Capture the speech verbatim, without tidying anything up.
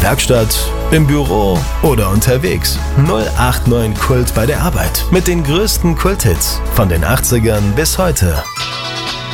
Werkstatt, im Büro oder unterwegs. null acht neun Kult bei der Arbeit mit den größten Kulthits von den achtzigern bis heute.